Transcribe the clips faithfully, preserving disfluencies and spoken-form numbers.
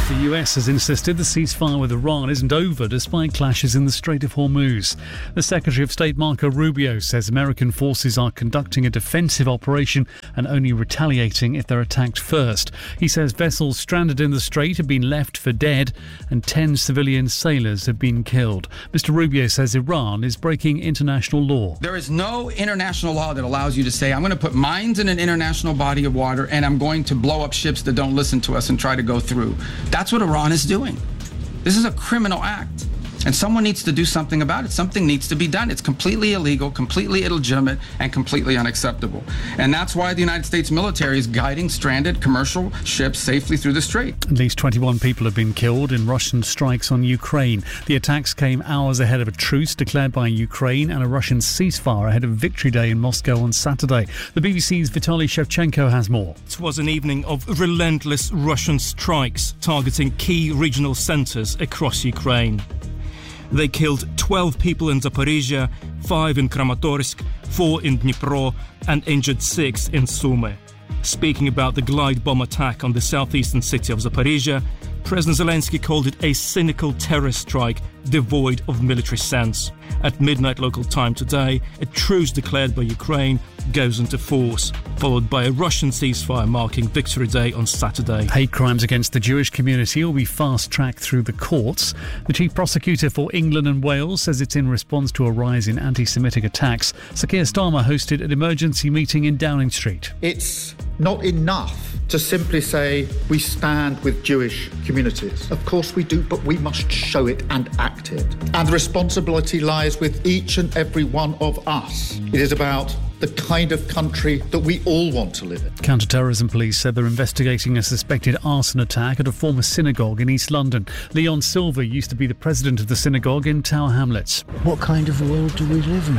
The U S has insisted the ceasefire with Iran isn't over despite clashes in the Strait of Hormuz. The Secretary of State Marco Rubio says American forces are conducting a defensive operation and only retaliating if they're attacked first. He says vessels stranded in the strait have been left for dead and ten civilian sailors have been killed. Mister Rubio says Iran is breaking international law. There is no international law that allows you to say, I'm going to put mines in an international body of water and I'm going to blow up ships that don't listen to us and try to go through. That's what Iran is doing. This is a criminal act. And someone needs to do something about it. Something needs to be done. It's completely illegal, completely illegitimate, and completely unacceptable. And that's why the United States military is guiding stranded commercial ships safely through the strait. At least twenty-one people have been killed in Russian strikes on Ukraine. The attacks came hours ahead of a truce declared by Ukraine and a Russian ceasefire ahead of Victory Day in Moscow on Saturday. The B B C's Vitaly Shevchenko has more. It was an evening of relentless Russian strikes targeting key regional centres across Ukraine. They killed twelve people in Zaporizhia, five in Kramatorsk, four in Dnipro, and injured six in Sumy. Speaking about the glide bomb attack on the southeastern city of Zaporizhia, President Zelensky called it a cynical terror strike devoid of military sense. At midnight local time today, a truce declared by Ukraine goes into force, followed by a Russian ceasefire marking Victory Day on Saturday. Hate crimes against the Jewish community will be fast-tracked through the courts. The chief prosecutor for England and Wales says it's in response to a rise in anti-Semitic attacks. Sir Keir Starmer hosted an emergency meeting in Downing Street. It's not enough to simply say we stand with Jewish communities. Of course we do, but we must show it and act it. And the responsibility lies with each and every one of us. It is about the kind of country that we all want to live in. Counter-terrorism police said they're investigating a suspected arson attack at a former synagogue in East London. Leon Silver used to be the president of the synagogue in Tower Hamlets. What kind of world do we live in?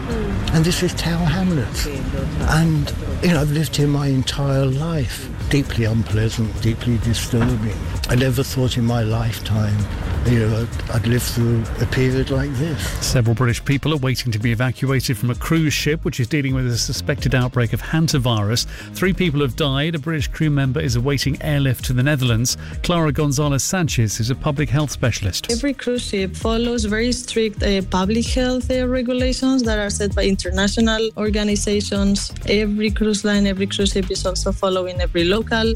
And this is Tower Hamlets. And, you know, I've lived here my entire life. Deeply unpleasant, deeply disturbing. I never thought in my lifetime, you know, I'd, I'd live through a period like this. Several British people are waiting to be evacuated from a cruise ship which is dealing with a suspected outbreak of hantavirus. Three people have died. A British crew member is awaiting airlift to the Netherlands. Clara Gonzalez-Sanchez is a public health specialist. Every cruise ship follows very strict uh, public health uh, regulations that are set by international organizations. Every cruise line, every cruise ship is also following every local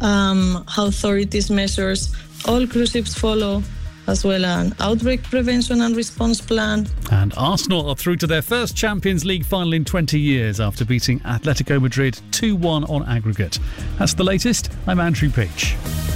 um, authorities measures. All cruise ships follow as well an outbreak prevention and response plan. And Arsenal are through to their first Champions League final in twenty years after beating Atletico Madrid two one on aggregate. That's the latest. I'm Andrew Peach.